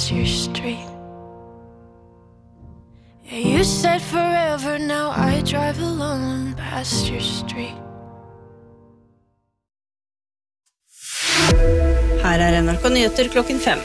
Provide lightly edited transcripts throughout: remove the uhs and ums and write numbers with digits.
past your street. Yeah, you said forever, now I drive alone past your street. Her NRK Nyheter klokken 5.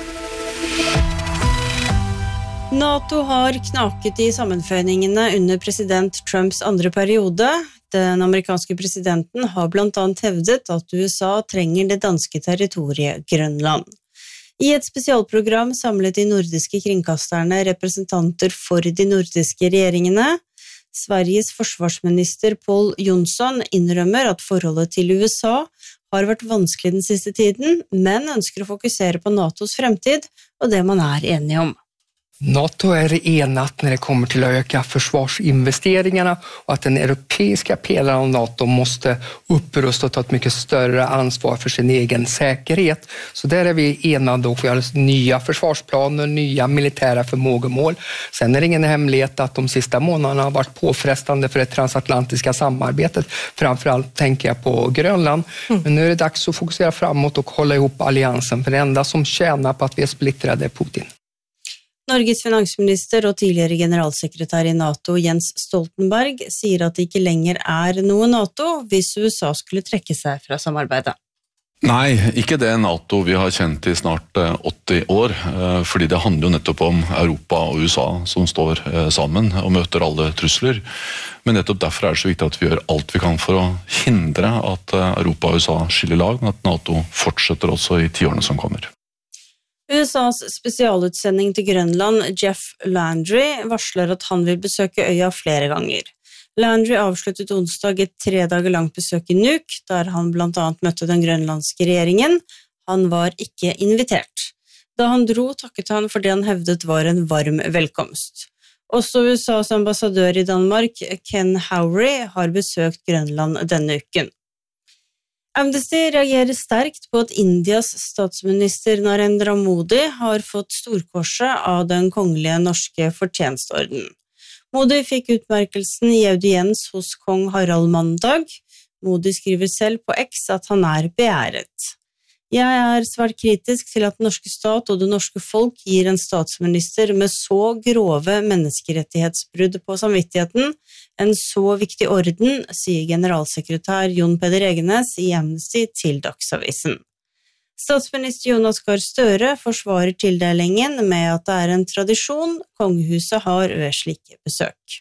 NATO har knaket i sammenføyningene under president Trumps andre periode. Den amerikanske presidenten har blant annet hevdet at USA trenger det danske territoriet Grønland. I et spesialprogram samlet de nordiske kringkasterne representanter for de nordiske regjeringene. Sveriges forsvarsminister Pål Jonsson innrømmer at forholdet til USA har vært vanskelig den siste tiden, men ønsker å fokusere på NATOs fremtid og det man er enige om. NATO enat när det kommer till att öka försvarsinvesteringarna och att den europeiska pelaren av NATO måste upprusta och ta ett mycket större ansvar för sin egen säkerhet. Så där vi enade och vi har nya försvarsplaner, nya militära förmågemål. Sen är det ingen hemlighet att de sista månaderna har varit påfrestande för det transatlantiska samarbetet. Framförallt tänker jag på Grönland. Men nu är det dags att fokusera framåt och hålla ihop alliansen. För det enda som tjänar på att vi är splittrade är Putin. Norges finansminister og tidligere generalsekretær i NATO Jens Stoltenberg sier at det ikke lenger er noe NATO hvis USA skulle trekke seg fra samarbeidet. Nei, ikke det NATO vi har kjent i snart 80 år, fordi det handler jo nettopp om Europa og USA som står sammen og møter alle trusler. Men nettopp derfor er det så viktig at vi gjør alt vi kan for å hindre at Europa og USA skiller lag, men at NATO fortsetter også i 10 årene som kommer. USAs spesialutsending til Grønland, Jeff Landry, varsler at han vil besøke øya flere ganger. Landry avsluttet onsdag et 3 dager langt besøk i Nuuk, der han blant annet møtte den grønlandske regjeringen. Han var ikke invitert. Da han dro, takket han for det han hevdet var en varm velkomst. Også USAs ambassadør i Danmark, Ken Howry, har besøkt Grønland denne uken. Amnesty reagerer sterkt på at Indias statsminister Narendra Modi har fått storkorset av den kongelige norske fortjenstorden. Modi fikk utmerkelsen i audiens hos kong Harald mandag. Modi skriver selv på X at han er beæret. Jeg er svært kritisk til at den norske stat og det norske folk gir en statsminister med så grove menneskerettighetsbrudd på samvittigheten en så viktig orden, sier generalsekretær Jon Peder Egenes i Amnesty til Dagsavisen. Statsminister Jonas Gahr Støre forsvarer tildelingen med at det er en tradisjon kongehuset har ved slike besøk.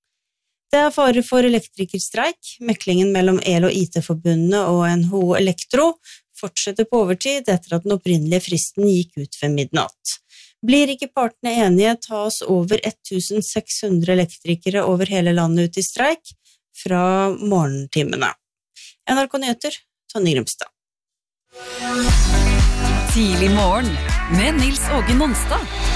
Det er fare for elektrikerstreik. Meklingen mellom EL- og IT-forbundene og NHO Elektro fortsetter på overtid etter at den opprinnelige fristen gikk ut ved midnatt. Blir ikke partene enige, tas over 1600 elektrikere over hele landet ut i streik fra morgentimene. NRK Nyheter, Tonje Grimstad. Tidlig morgen med Nils Åge Nonstad.